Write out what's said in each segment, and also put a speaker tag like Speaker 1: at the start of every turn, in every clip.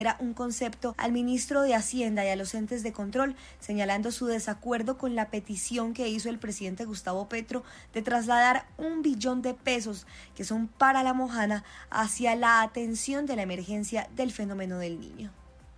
Speaker 1: Era un concepto al ministro de Hacienda y a los entes de control, señalando su desacuerdo con la petición que hizo el presidente Gustavo Petro de trasladar 1 billón de pesos que son para la Mojana hacia la atención de la emergencia del fenómeno del Niño.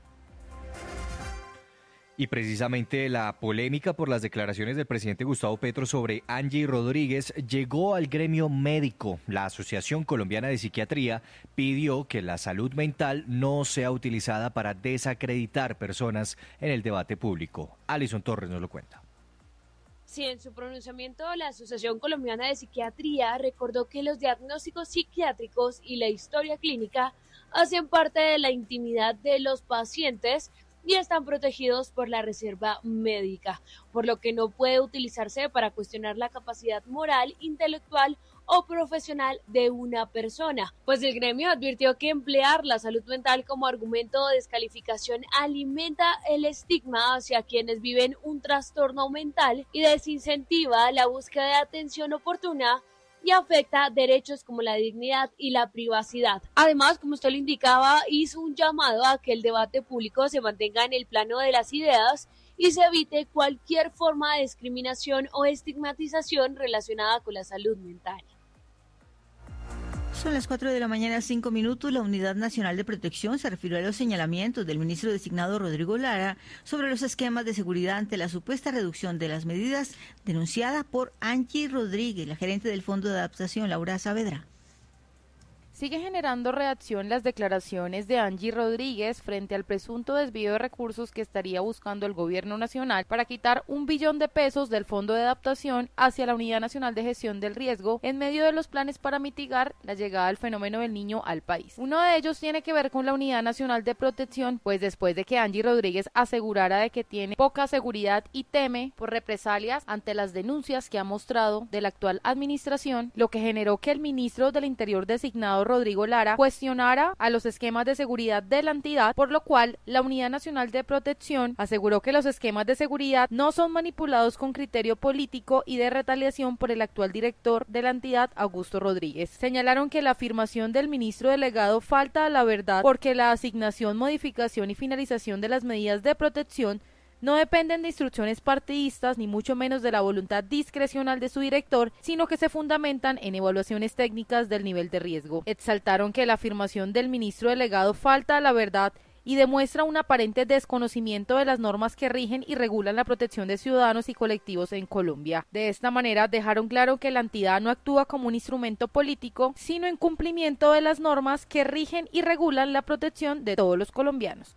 Speaker 2: Y precisamente la polémica por las declaraciones del presidente Gustavo Petro sobre Angie Rodríguez llegó al gremio médico. La Asociación Colombiana de Psiquiatría pidió que la salud mental no sea utilizada para desacreditar personas en el debate público. Alison Torres nos lo cuenta.
Speaker 3: Sí, en su pronunciamiento, la Asociación Colombiana de Psiquiatría recordó que los diagnósticos psiquiátricos y la historia clínica hacen parte de la intimidad de los pacientes y están protegidos por la reserva médica, por lo que no puede utilizarse para cuestionar la capacidad moral, intelectual o profesional de una persona. Pues el gremio advirtió que emplear la salud mental como argumento de descalificación alimenta el estigma hacia quienes viven un trastorno mental y desincentiva la búsqueda de atención oportuna y afecta derechos como la dignidad y la privacidad. Además, como usted lo indicaba, hizo un llamado a que el debate público se mantenga en el plano de las ideas y se evite cualquier forma de discriminación o estigmatización relacionada con la salud mental.
Speaker 4: Son las 4 de la mañana, 5 minutos. La Unidad Nacional de Protección se refirió a los señalamientos del ministro designado Rodrigo Lara sobre los esquemas de seguridad ante la supuesta reducción de las medidas denunciada por Angie Rodríguez, la gerente del Fondo de Adaptación, Laura Saavedra.
Speaker 5: Sigue generando reacción las declaraciones de Angie Rodríguez frente al presunto desvío de recursos que estaría buscando el gobierno nacional para quitar 1 billón de pesos del Fondo de Adaptación hacia la Unidad Nacional de Gestión del Riesgo en medio de los planes para mitigar la llegada del fenómeno del Niño al país. Uno de ellos tiene que ver con la Unidad Nacional de Protección, pues después de que Angie Rodríguez asegurara de que tiene poca seguridad y teme por represalias ante las denuncias que ha mostrado de la actual administración, lo que generó que el ministro del Interior designado Rodrigo Lara cuestionara a los esquemas de seguridad de la entidad, por lo cual la Unidad Nacional de Protección aseguró que los esquemas de seguridad no son manipulados con criterio político y de retaliación por el actual director de la entidad, Augusto Rodríguez. Señalaron que la afirmación del ministro delegado falta a la verdad porque la asignación, modificación y finalización de las medidas de protección no dependen de instrucciones partidistas ni mucho menos de la voluntad discrecional de su director, sino que se fundamentan en evaluaciones técnicas del nivel de riesgo. Exaltaron que la afirmación del ministro delegado falta a la verdad y demuestra un aparente desconocimiento de las normas que rigen y regulan la protección de ciudadanos y colectivos en Colombia. De esta manera dejaron claro que la entidad no actúa como un instrumento político, sino en cumplimiento de las normas que rigen y regulan la protección de todos los colombianos.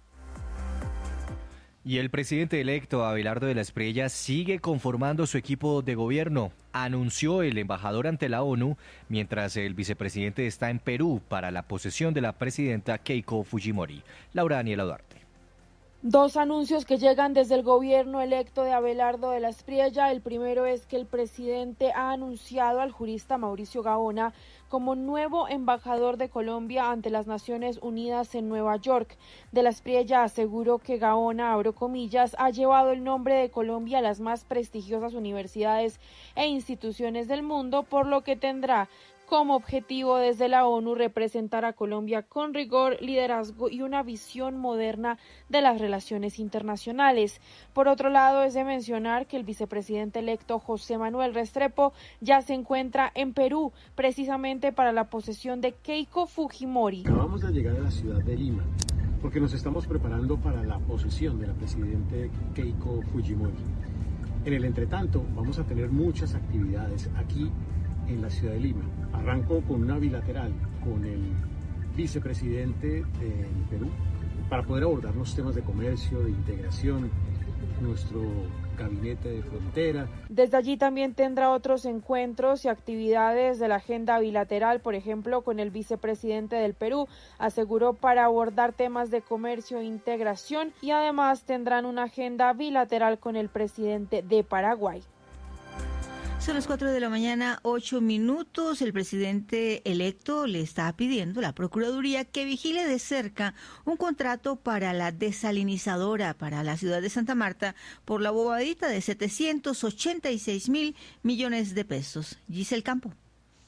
Speaker 2: Y el presidente electo Abelardo de la Espriella sigue conformando su equipo de gobierno, anunció el embajador ante la ONU, mientras el vicepresidente está en Perú para la posesión de la presidenta Keiko Fujimori. Laura Daniela Duarte.
Speaker 6: 2 anuncios que llegan desde el gobierno electo de Abelardo de la Espriella. El primero es que el presidente ha anunciado al jurista Mauricio Gaona como nuevo embajador de Colombia ante las Naciones Unidas en Nueva York. De la Espriella aseguró que Gaona, abro comillas, ha llevado el nombre de Colombia a las más prestigiosas universidades e instituciones del mundo, por lo que tendrá como objetivo desde la ONU representar a Colombia con rigor, liderazgo y una visión moderna de las relaciones internacionales. Por otro lado, es de mencionar que el vicepresidente electo José Manuel Restrepo ya se encuentra en Perú, precisamente para la posesión de Keiko Fujimori.
Speaker 7: Acabamos de llegar a la ciudad de Lima, porque nos estamos preparando para la posesión de la presidenta Keiko Fujimori. En el entretanto, vamos a tener muchas actividades aquí en la ciudad de Lima. Arranco con una bilateral con el vicepresidente del Perú para poder abordar los temas de comercio, de integración, nuestro gabinete de frontera.
Speaker 6: Desde allí también tendrá otros encuentros y actividades de la agenda bilateral, por ejemplo, con el vicepresidente del Perú, aseguró, para abordar temas de comercio e integración, y además tendrán una agenda bilateral con el presidente de Paraguay.
Speaker 4: Son las 4 de la mañana, 8 minutos. El presidente electo le está pidiendo a la Procuraduría que vigile de cerca un contrato para la desalinizadora para la ciudad de Santa Marta por la bobadita de 786.000 millones de pesos. Giselle Campo.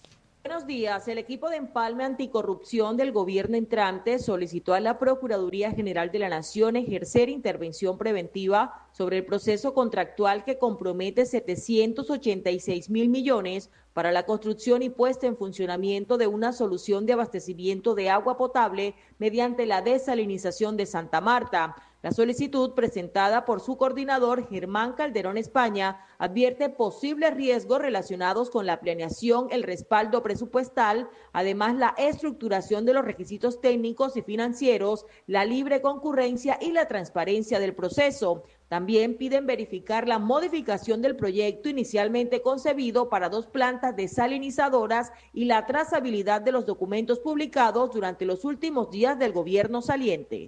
Speaker 8: Buenos días. El equipo de empalme anticorrupción del gobierno entrante solicitó a la Procuraduría General de la Nación ejercer intervención preventiva sobre el proceso contractual que compromete 786.000 millones para la construcción y puesta en funcionamiento de una solución de abastecimiento de agua potable mediante la desalinización de Santa Marta. La solicitud, presentada por su coordinador Germán Calderón España, advierte posibles riesgos relacionados con la planeación, el respaldo presupuestal, además la estructuración de los requisitos técnicos y financieros, la libre concurrencia y la transparencia del proceso. También piden verificar la modificación del proyecto inicialmente concebido para 2 plantas desalinizadoras y la trazabilidad de los documentos publicados durante los últimos días del gobierno saliente.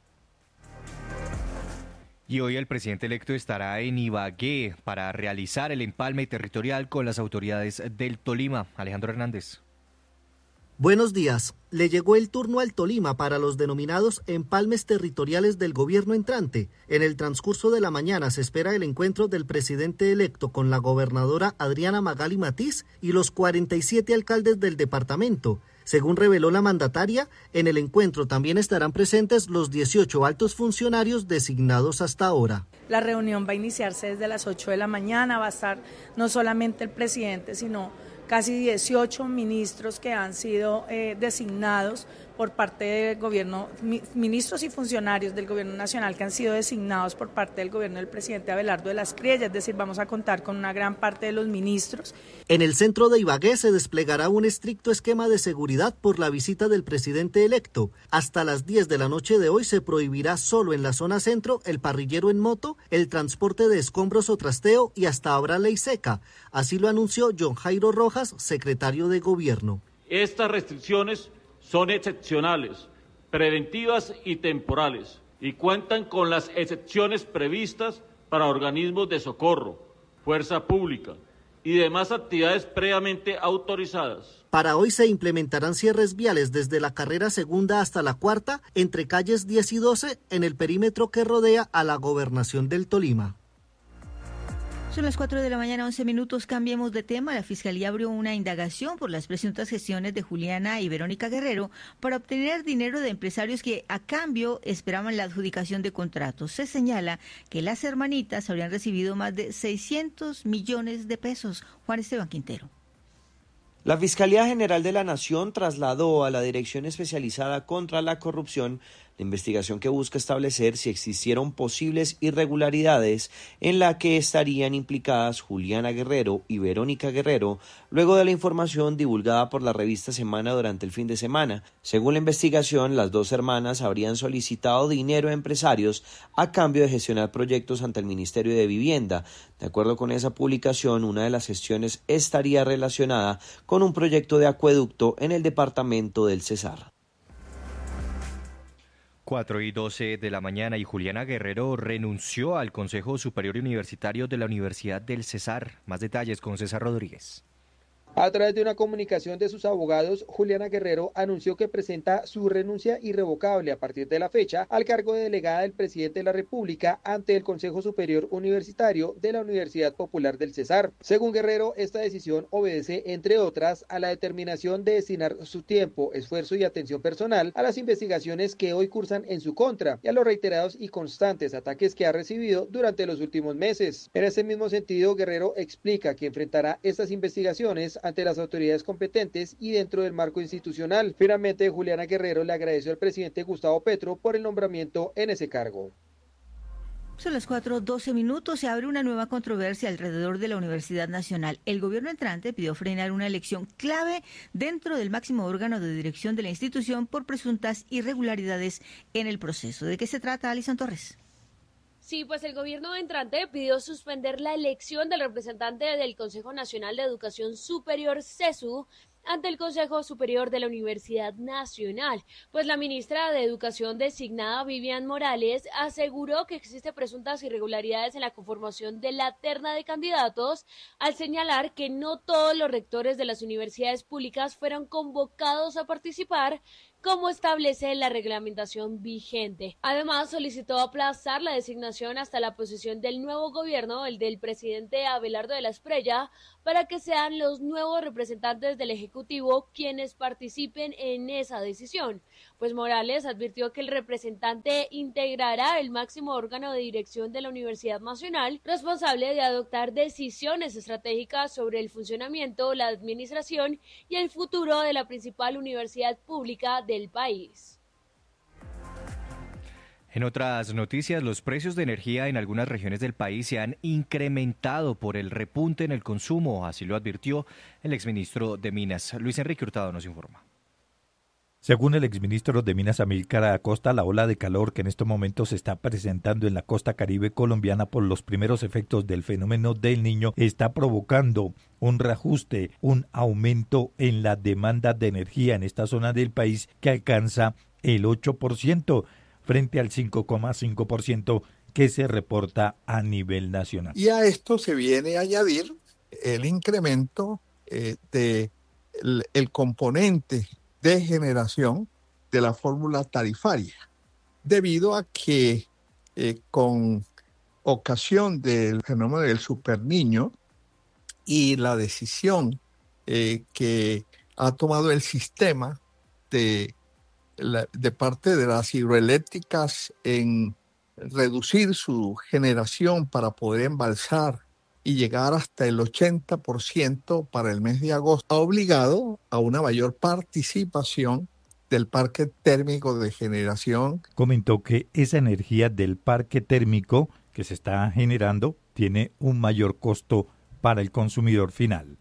Speaker 2: Y hoy el presidente electo estará en Ibagué para realizar el empalme territorial con las autoridades del Tolima. Alejandro Hernández.
Speaker 9: Buenos días. Le llegó el turno al Tolima para los denominados empalmes territoriales del gobierno entrante. En el transcurso de la mañana se espera el encuentro del presidente electo con la gobernadora Adriana Magali Matiz y los 47 alcaldes del departamento. Según reveló la mandataria, en el encuentro también estarán presentes los 18 altos funcionarios designados hasta ahora.
Speaker 10: La reunión va a iniciarse desde las 8 de la mañana, va a estar no solamente el presidente, sino casi 18 ministros que han sido designados por parte del gobierno, ministros y funcionarios del gobierno nacional que han sido designados por parte del gobierno del presidente Abelardo de las Priellas, es decir, vamos a contar con una gran parte de los ministros.
Speaker 9: En el centro de Ibagué se desplegará un estricto esquema de seguridad por la visita del presidente electo. Hasta las 10 de la noche de hoy se prohibirá solo en la zona centro el parrillero en moto, el transporte de escombros o trasteo y hasta habrá ley seca. Así lo anunció John Jairo Rojas, secretario de Gobierno.
Speaker 11: Estas restricciones son excepcionales, preventivas y temporales, y cuentan con las excepciones previstas para organismos de socorro, fuerza pública y demás actividades previamente autorizadas.
Speaker 9: Para hoy se implementarán cierres viales desde la carrera segunda hasta la cuarta, entre calles 10 y 12, en el perímetro que rodea a la gobernación del Tolima.
Speaker 4: Son las 4 de la mañana, 11 minutos. Cambiemos de tema. La Fiscalía abrió una indagación por las presuntas gestiones de Juliana y Verónica Guerrero para obtener dinero de empresarios que a cambio esperaban la adjudicación de contratos. Se señala que las hermanitas habrían recibido más de 600 millones de pesos. Juan Esteban Quintero.
Speaker 12: La Fiscalía General de la Nación trasladó a la Dirección Especializada contra la Corrupción la investigación que busca establecer si existieron posibles irregularidades en la que estarían implicadas Juliana Guerrero y Verónica Guerrero, luego de la información divulgada por la revista Semana durante el fin de semana. Según la investigación, las dos hermanas habrían solicitado dinero a empresarios a cambio de gestionar proyectos ante el Ministerio de Vivienda. De acuerdo con esa publicación, una de las gestiones estaría relacionada con un proyecto de acueducto en el departamento del Cesar.
Speaker 2: 4:12 de la mañana y Juliana Guerrero renunció al Consejo Superior Universitario de la Universidad del Cesar. Más detalles con César Rodríguez.
Speaker 13: A través de una comunicación de sus abogados, Juliana Guerrero anunció que presenta su renuncia irrevocable a partir de la fecha al cargo de delegada del presidente de la República ante el Consejo Superior Universitario de la Universidad Popular del Cesar. Según Guerrero, esta decisión obedece, entre otras, a la determinación de destinar su tiempo, esfuerzo y atención personal a las investigaciones que hoy cursan en su contra y a los reiterados y constantes ataques que ha recibido durante los últimos meses. En ese mismo sentido, Guerrero explica que enfrentará estas investigaciones ante las autoridades competentes y dentro del marco institucional. Finalmente, Juliana Guerrero le agradeció al presidente Gustavo Petro por el nombramiento en ese cargo.
Speaker 4: Son las 4:12 minutos. Se abre una nueva controversia alrededor de la Universidad Nacional. El gobierno entrante pidió frenar una elección clave dentro del máximo órgano de dirección de la institución por presuntas irregularidades en el proceso. ¿De qué se trata, Alison Torres?
Speaker 3: Sí, pues el gobierno entrante pidió suspender la elección del representante del Consejo Nacional de Educación Superior, CESU, ante el Consejo Superior de la Universidad Nacional, pues la ministra de Educación designada, Vivian Morales, aseguró que existen presuntas irregularidades en la conformación de la terna de candidatos, al señalar que no todos los rectores de las universidades públicas fueron convocados a participar, como establece la reglamentación vigente. Además, solicitó aplazar la designación hasta la posesión del nuevo gobierno, el del presidente Abelardo de la Espriella, para que sean los nuevos representantes del Ejecutivo quienes participen en esa decisión. Pues Morales advirtió que el representante integrará el máximo órgano de dirección de la Universidad Nacional, responsable de adoptar decisiones estratégicas sobre el funcionamiento, la administración y el futuro de la principal universidad pública del país.
Speaker 2: En otras noticias, los precios de energía en algunas regiones del país se han incrementado por el repunte en el consumo, así lo advirtió el exministro de Minas. Luis Enrique Hurtado nos informa.
Speaker 14: Según el exministro de Minas Amílcar Acosta, la ola de calor que en estos momentos se está presentando en la costa caribe colombiana por los primeros efectos del fenómeno del Niño está provocando un reajuste, un aumento en la demanda de energía en esta zona del país que alcanza el 8% frente al 5,5% que se reporta a nivel nacional.
Speaker 15: Y a esto se viene a añadir el incremento del componente de generación de la fórmula tarifaria, debido a que con ocasión del fenómeno del superniño y la decisión que ha tomado el sistema de parte de las hidroeléctricas en reducir su generación para poder embalsar y llegar hasta el 80% para el mes de agosto, ha obligado a una mayor participación del parque térmico de generación.
Speaker 14: Comentó que esa energía del parque térmico que se está generando tiene un mayor costo para el consumidor final.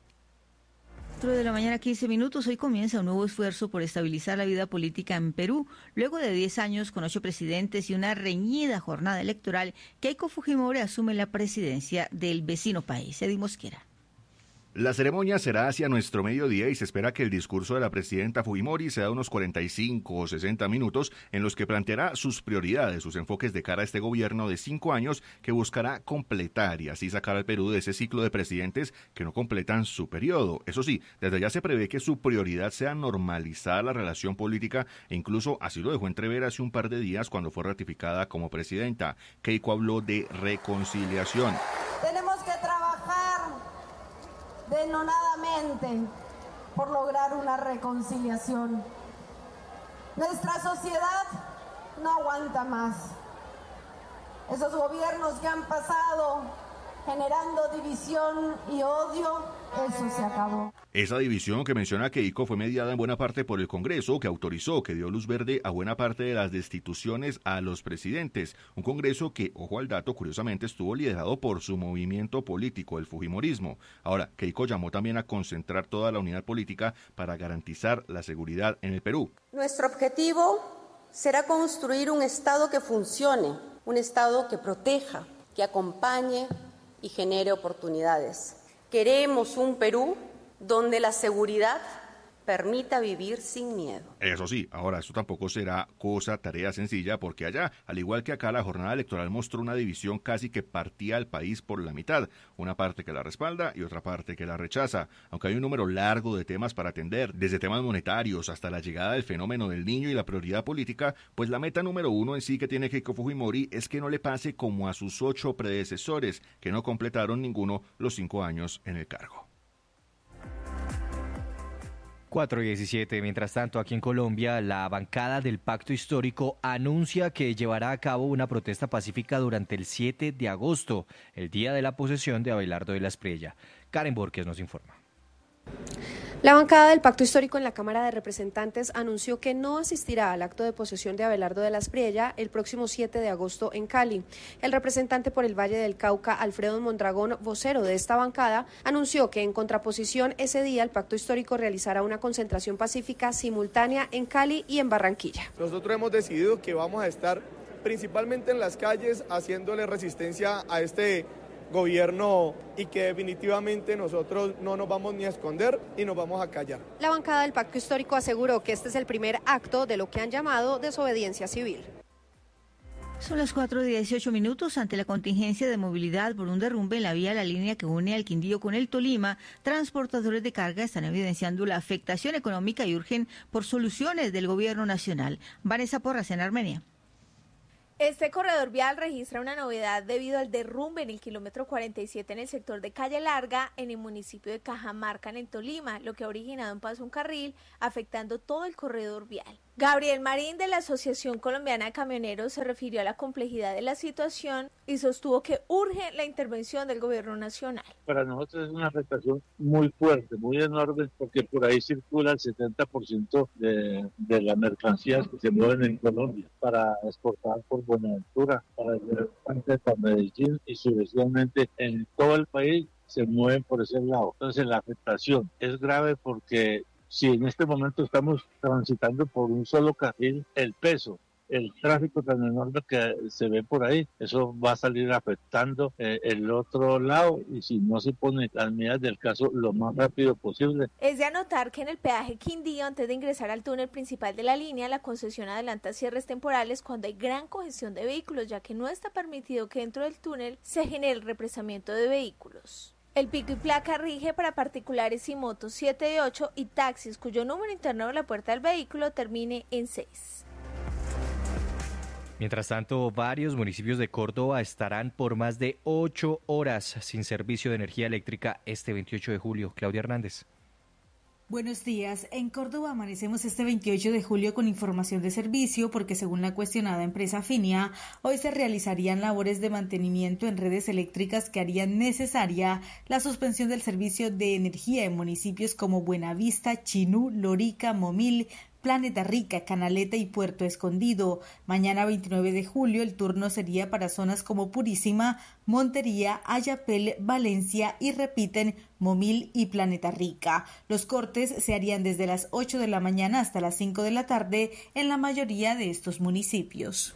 Speaker 4: 4 de la mañana, 15 minutos. Hoy comienza un nuevo esfuerzo por estabilizar la vida política en Perú. Luego de 10 años con 8 presidentes y una reñida jornada electoral, Keiko Fujimori asume la presidencia del vecino país. Eddie Mosquera.
Speaker 16: La ceremonia será hacia nuestro mediodía y se espera que el discurso de la presidenta Fujimori sea de unos 45 o 60 minutos en los que planteará sus prioridades, sus enfoques de cara a este gobierno de 5 años que buscará completar y así sacar al Perú de ese ciclo de presidentes que no completan su periodo. Eso sí, desde ya se prevé que su prioridad sea normalizar la relación política e incluso así lo dejó entrever hace un par de días cuando fue ratificada como presidenta. Keiko habló de reconciliación.
Speaker 17: Tenemos que trabajar denodadamente por lograr una reconciliación. Nuestra sociedad no aguanta más. Esos gobiernos que han pasado generando división y odio, eso se acabó.
Speaker 16: Esa división que menciona Keiko fue mediada en buena parte por el Congreso, que autorizó, que dio luz verde a buena parte de las destituciones a los presidentes. Un Congreso que, ojo al dato, curiosamente estuvo liderado por su movimiento político, el Fujimorismo. Ahora, Keiko llamó también a concentrar toda la unidad política para garantizar la seguridad en el Perú.
Speaker 17: Nuestro objetivo será construir un Estado que funcione, un Estado que proteja, que acompañe y genere oportunidades. Queremos un Perú donde la seguridad permita vivir sin miedo.
Speaker 16: Eso sí, ahora esto tampoco será tarea sencilla, porque allá, al igual que acá, la jornada electoral mostró una división casi que partía al país por la mitad, una parte que la respalda y otra parte que la rechaza, aunque hay un número largo de temas para atender, desde temas monetarios hasta la llegada del fenómeno del Niño y la prioridad política, pues la meta número uno en sí que tiene Keiko Fujimori es que no le pase como a sus 8 predecesores, que no completaron ninguno los 5 años en el cargo.
Speaker 2: 4:17. Mientras tanto, aquí en Colombia, la bancada del Pacto Histórico anuncia que llevará a cabo una protesta pacífica durante el 7 de agosto, el día de la posesión de Abelardo de la Espriella. Karen Borges nos informa.
Speaker 18: La bancada del Pacto Histórico en la Cámara de Representantes anunció que no asistirá al acto de posesión de Abelardo de la Espriella el próximo 7 de agosto en Cali. El representante por el Valle del Cauca, Alfredo Mondragón, vocero de esta bancada, anunció que en contraposición ese día el Pacto Histórico realizará una concentración pacífica simultánea en Cali y en Barranquilla.
Speaker 19: Nosotros hemos decidido que vamos a estar principalmente en las calles haciéndole resistencia a este gobierno y que definitivamente nosotros no nos vamos ni a esconder y nos vamos a callar.
Speaker 18: La bancada del Pacto Histórico aseguró que este es el primer acto de lo que han llamado desobediencia civil.
Speaker 4: Son las 4:18. Ante la contingencia de movilidad por un derrumbe en la vía La Línea que une al Quindío con el Tolima, transportadores de carga están evidenciando la afectación económica y urgen por soluciones del gobierno nacional. Vanessa Porras, en Armenia.
Speaker 20: Este corredor vial registra una novedad debido al derrumbe en el kilómetro 47 en el sector de Calle Larga, en el municipio de Cajamarca, en el Tolima, lo que ha originado un paso a un carril, afectando todo el corredor vial. Gabriel Marín, de la Asociación Colombiana de Camioneros, se refirió a la complejidad de la situación y sostuvo que urge la intervención del gobierno nacional.
Speaker 21: Para nosotros es una afectación muy fuerte, muy enorme, porque por ahí circula el 70% de las mercancías que se mueven en Colombia para exportar por Buenaventura, para Medellín y sucesivamente en todo el país se mueven por ese lado. Entonces la afectación es grave porque si en este momento estamos transitando por un solo carril, el peso, el tráfico tan enorme que se ve por ahí, eso va a salir afectando el otro lado, y si no se ponen las medidas del caso lo más rápido posible.
Speaker 20: Es de anotar que en el peaje Quindío, antes de ingresar al túnel principal de la línea, la concesión adelanta cierres temporales cuando hay gran congestión de vehículos, ya que no está permitido que dentro del túnel se genere el represamiento de vehículos. El pico y placa rige para particulares y motos 7 y 8 y taxis cuyo número interno de la puerta del vehículo termine en 6.
Speaker 2: Mientras tanto, varios municipios de Córdoba estarán por más de 8 horas sin servicio de energía eléctrica este 28 de julio. Claudia Hernández.
Speaker 22: Buenos días. En Córdoba amanecemos este 28 de julio con información de servicio porque según la cuestionada empresa Finia, hoy se realizarían labores de mantenimiento en redes eléctricas que harían necesaria la suspensión del servicio de energía en municipios como Buenavista, Chinú, Lorica, Momil, Planeta Rica, Canaleta y Puerto Escondido. Mañana 29 de julio el turno sería para zonas como Purísima, Montería, Ayapel, Valencia y repiten Momil y Planeta Rica. Los cortes se harían desde las 8 de la mañana hasta las 5 de la tarde en la mayoría de estos municipios.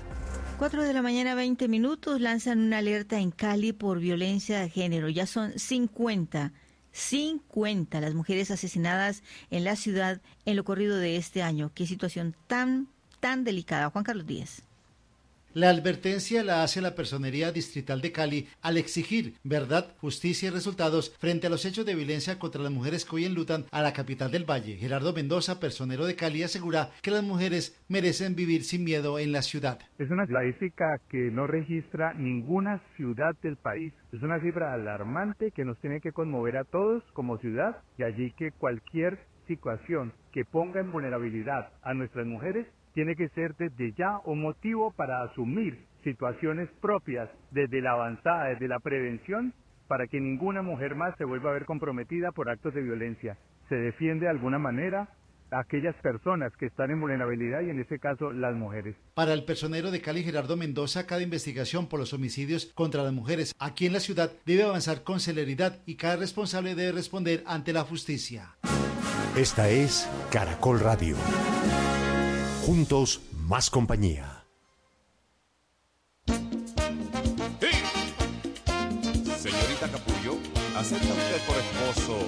Speaker 4: 4:20 a.m. lanzan una alerta en Cali por violencia de género. Ya son 50 las mujeres asesinadas en la ciudad en lo corrido de este año. Qué situación tan delicada. Juan Carlos Díaz.
Speaker 23: La advertencia la hace la Personería Distrital de Cali al exigir verdad, justicia y resultados frente a los hechos de violencia contra las mujeres que hoy enlutan a la capital del Valle. Gerardo Mendoza, personero de Cali, asegura que las mujeres merecen vivir sin miedo en la ciudad.
Speaker 24: Es una estadística que no registra ninguna ciudad del país. Es una cifra alarmante que nos tiene que conmover a todos como ciudad, y allí que cualquier situación que ponga en vulnerabilidad a nuestras mujeres tiene que ser desde ya un motivo para asumir situaciones propias desde la avanzada, desde la prevención, para que ninguna mujer más se vuelva a ver comprometida por actos de violencia. Se defiende de alguna manera a aquellas personas que están en vulnerabilidad y en este caso las mujeres.
Speaker 23: Para el personero de Cali, Gerardo Mendoza, cada investigación por los homicidios contra las mujeres aquí en la ciudad debe avanzar con celeridad y cada responsable debe responder ante la justicia.
Speaker 25: Esta es Caracol Radio. Juntos, más compañía.
Speaker 26: Señorita Capullo, ¿acepta usted por esposo